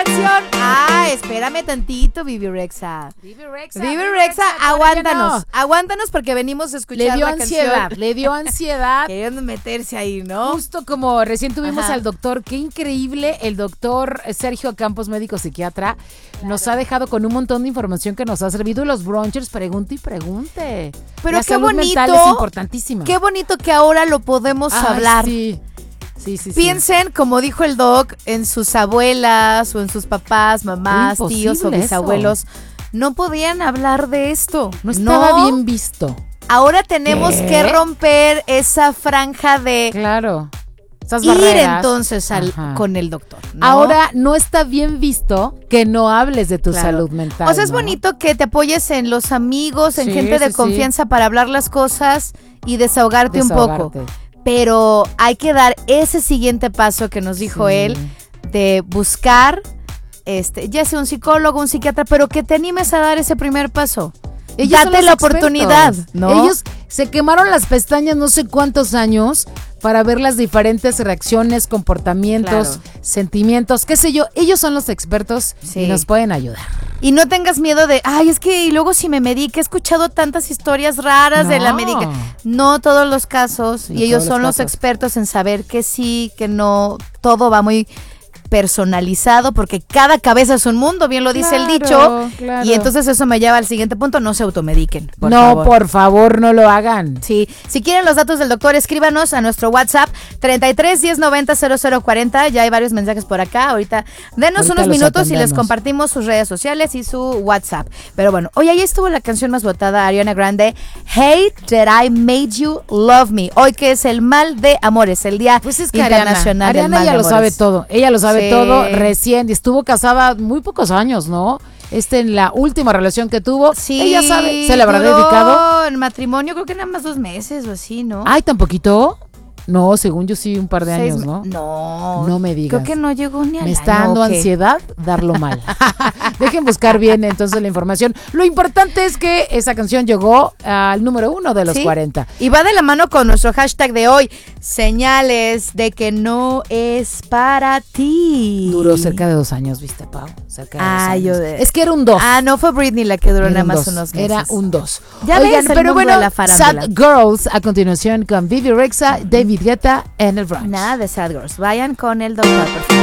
canción. Espérame tantito, Vivi Rexa. Vivi Rexa, aguántanos porque venimos a escuchar la canción. Le dio ansiedad. Queriendo meterse ahí, ¿no? Justo como recién tuvimos al doctor, qué increíble, el doctor Sergio Campos, médico psiquiatra, nos ha dejado con un montón de información que nos ha servido. Los brunchers, pregunte y pregunte. Pero la qué salud bonito. mental es importantísima. Qué bonito que ahora lo podemos hablar. Sí. Piensen, como dijo el doc, en sus abuelas o en sus papás, mamás, tíos o bisabuelos. No podían hablar de esto. No estaba bien visto. Ahora tenemos que romper esa franja de... Claro. Esas ir barreras. Entonces con el doctor, ¿no? Ahora no está bien visto que no hables de tu salud mental. O sea, es bonito que te apoyes en los amigos, en gente de confianza para hablar las cosas y desahogarte un poco. Pero hay que dar ese siguiente paso que nos dijo él, de buscar, ya sea un psicólogo, un psiquiatra, pero que te animes a dar ese primer paso. Date la oportunidad, ¿no? Ellos se quemaron las pestañas no sé cuántos años para ver las diferentes reacciones, comportamientos, sentimientos, qué sé yo. Ellos son los expertos y nos pueden ayudar. Y no tengas miedo de, es que y luego si me medica, he escuchado tantas historias raras de la médica. No todos los casos, y ellos son los expertos en saber que sí, que no, todo va muy personalizado, porque cada cabeza es un mundo, bien lo dice el dicho. Claro. Y entonces eso me lleva al siguiente punto: no se automediquen. Por favor, no lo hagan. Sí, si quieren los datos del doctor, escríbanos a nuestro WhatsApp 33 10 90 0040. Ya hay varios mensajes por acá. Ahorita denos unos minutos y les compartimos sus redes sociales y su WhatsApp. Pero bueno, hoy ahí estuvo la canción más votada, Ariana Grande, Hate That I Made You Love Me. Hoy que es el mal de amores, el día internacional del mal de amores. Ella lo sabe todo. Ella lo sabe todo. Recién estuvo casada muy pocos años, ¿no? En la última relación que tuvo, ella sabe, se le habrá dedicado. En matrimonio creo que nada más 2 meses o así, ¿no? Ay, ¿tan poquito? No, según yo sí, un par de años, ¿no? No me digas. Creo que no llegó ni a Me está dando ansiedad darlo mal. Dejen buscar bien entonces la información. Lo importante es que esa canción llegó al número 1 de los 40. Y va de la mano con nuestro hashtag de hoy: señales de que no es para ti. Duró cerca de 2 años, ¿viste, Pau? Cerca de 2 años. Es que era un 2. No fue Britney la que duró nada más unos meses. Era un 2. Ya ves, pero bueno, Sad Girls a continuación con Vivi Rexa, David Guetta en el brunch. Nada de Sad Girls. Vayan con el doctor, por favor.